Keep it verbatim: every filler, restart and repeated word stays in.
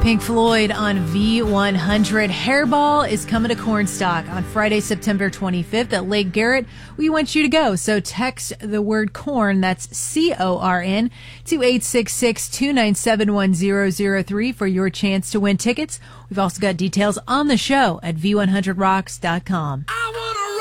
Pink Floyd on V one hundred. Hairball is coming to Cornstalk on Friday, September twenty-fifth at Lake Garrett. We want you to go. So text the word corn, that's C O R N, to eight six six, two nine seven, one zero zero three for your chance to win tickets. We've also got details on the show at V one hundred rocks dot com.